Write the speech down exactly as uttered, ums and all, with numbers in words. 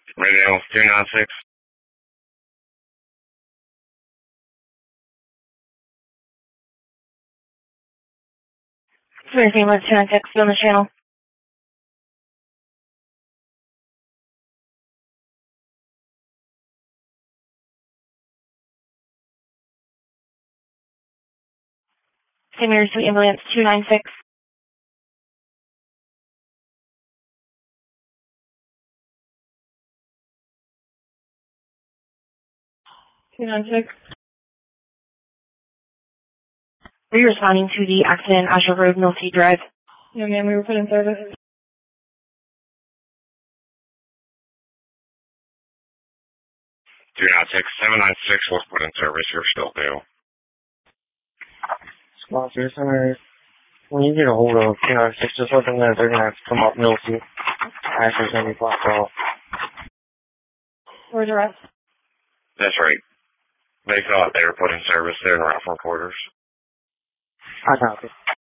Radio two nine six. Anything with two nine six on the channel. Same Emergency Ambulance two nine six. two nine six. Were you responding to the accident Asheville Road, Millsea Drive? No, ma'am, we were put in service. two nine six seven nine six was put in service. You're still due. Sponsor Center, when you get a hold of two nine six, just let them know they're going to have to come up Millsea. Asher's going to be blocked off. Where's the rest? That's right. They thought they were put in service. They're in route from quarters. I copy.